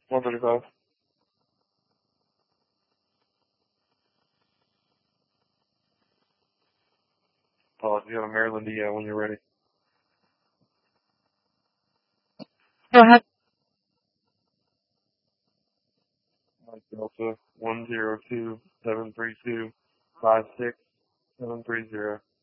135. You have a Maryland DL when you're ready. Go ahead. Delta 102-732-56730.